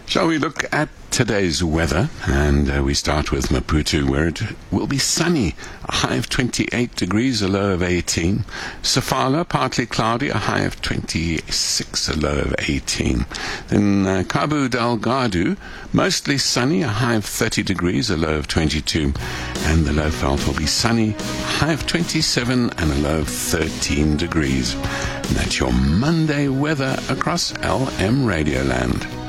Shall we look at today's weather? And we start with Maputo, where it will be sunny, a high of 28 degrees, a low of 18. Sofala, partly cloudy, a high of 26, a low of 18. Then Cabo Delgado, mostly sunny, a high of 30 degrees, a low of 22. And the Lowveld will be sunny, a high of 27 and a low of 13 degrees. And that's your Monday weather across LM Radioland.